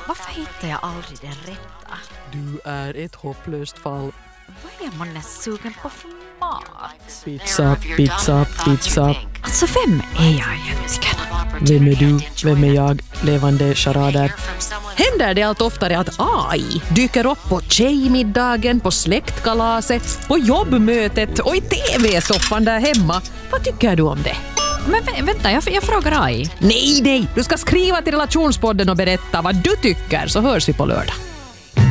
Varför hittar jag aldrig den rätta? Du är ett hopplöst fall. Vad är man sugen på för mat? Pizza. Alltså, vem är jag egentligen? Vem är du? Vem är jag? Levande charader. Händer det allt oftare att AI dyker upp på tjejmiddagen, på släktkalaset, på jobbmötet och i tv-soffan där hemma? Vad tycker du om det? Men vänta, jag frågar AI. Nej, du ska skriva till Relationspodden och berätta vad du tycker, så hörs vi på lördag.